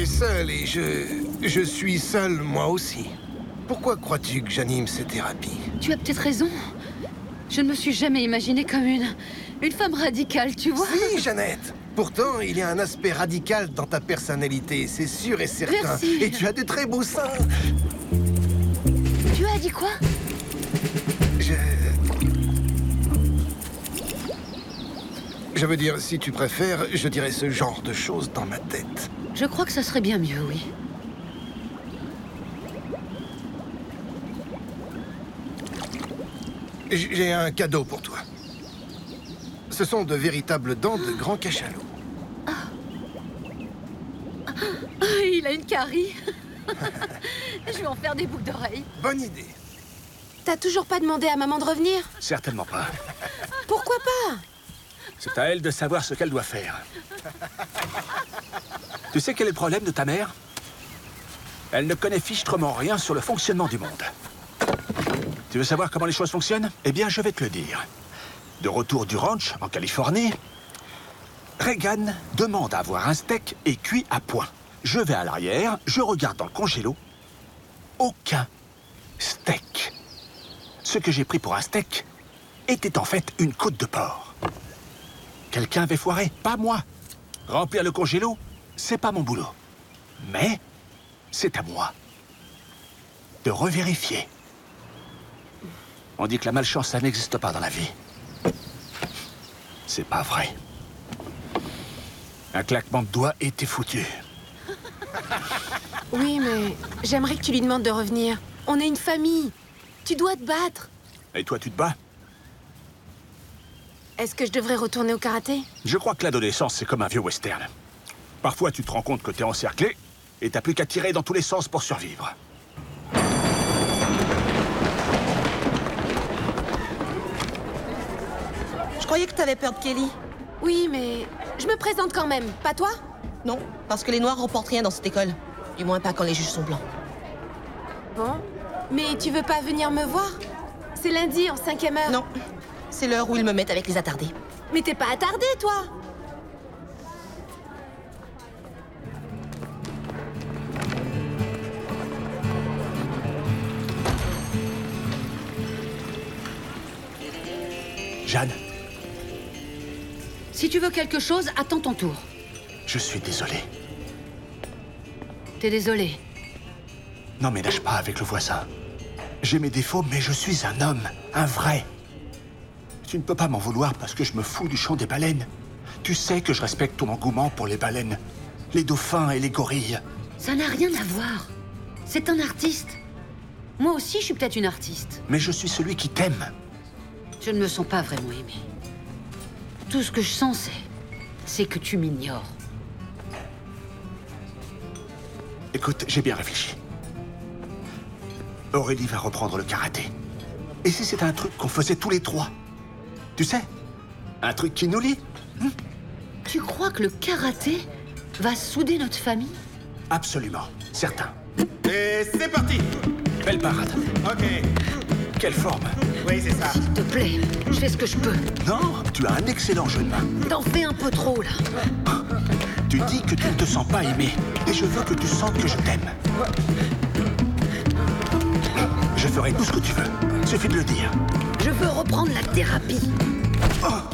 seul et je suis seul moi aussi. Pourquoi crois-tu que j'anime ces thérapies? Tu as peut-être raison. Je ne me suis jamais imaginée comme une femme radicale, tu vois. Si, Jeannette. Pourtant, il y a un aspect radical dans ta personnalité, c'est sûr et certain. Merci. Et tu as de très beaux seins. Tu as dit quoi? Je veux dire, si tu préfères, je dirais ce genre de choses dans ma tête. Je crois que ça serait bien mieux, oui. J'ai un cadeau pour toi. Ce sont de véritables dents de grand cachalot. Il a une carie. Je vais en faire des boucles d'oreilles. Bonne idée. T'as toujours pas demandé à maman de revenir? Certainement pas. Pourquoi pas? C'est à elle de savoir ce qu'elle doit faire. Tu sais quel est le problème de ta mère? Elle ne connaît fichtrement rien sur le fonctionnement du monde. Tu veux savoir comment les choses fonctionnent? Eh bien, je vais te le dire. De retour du ranch, en Californie, Regan demande à avoir un steak et cuit à point. Je vais à l'arrière, je regarde dans le congélo. Aucun steak. Ce que j'ai pris pour un steak était en fait une côte de porc. Quelqu'un avait foiré, pas moi. Remplir le congélo, c'est pas mon boulot. Mais c'est à moi de revérifier. On dit que la malchance, ça n'existe pas dans la vie. C'est pas vrai. Un claquement de doigts et t'es foutu. Oui, mais j'aimerais que tu lui demandes de revenir. On est une famille. Tu dois te battre. Et toi, tu te bats? Est-ce que je devrais retourner au karaté? Je crois que l'adolescence, c'est comme un vieux western. Parfois, tu te rends compte que t'es encerclé et t'as plus qu'à tirer dans tous les sens pour survivre. Je croyais que t'avais peur de Kelly. Oui, mais je me présente quand même, pas toi? Non, parce que les Noirs remportent rien dans cette école. Du moins pas quand les juges sont blancs. Bon. Mais tu veux pas venir me voir? C'est lundi, en 5e heure. Non, c'est l'heure où ils me mettent avec les attardés. Mais t'es pas attardé, toi? Jeanne, Si tu veux quelque chose, attends ton tour. je suis désolé. T'es désolé. N'emménage pas avec le voisin. J'ai mes défauts, mais je suis un homme, un vrai. Tu ne peux pas m'en vouloir parce que je me fous du chant des baleines. Tu sais que je respecte ton engouement pour les baleines, les dauphins et les gorilles. Ça n'a rien à voir. C'est un artiste. Moi aussi, je suis peut-être une artiste. Mais je suis celui qui t'aime. Je ne me sens pas vraiment aimée. Tout ce que je sens, c'est que tu m'ignores. Écoute, j'ai bien réfléchi. Aurélie va reprendre le karaté. Et si c'était un truc qu'on faisait tous les trois? Tu sais, un truc qui nous lie. Tu crois que le karaté va souder notre famille? Absolument, certain. Et c'est parti. Belle parade. Ok. Quelle forme. Oui, c'est ça. S'il te plaît, je fais ce que je peux. Non, tu as un excellent jeu de main. T'en fais un peu trop, là. Tu dis que tu ne te sens pas aimé. Et je veux que tu sentes que je t'aime. Je ferai tout ce que tu veux. Suffit de le dire. Je veux reprendre la thérapie. Oh.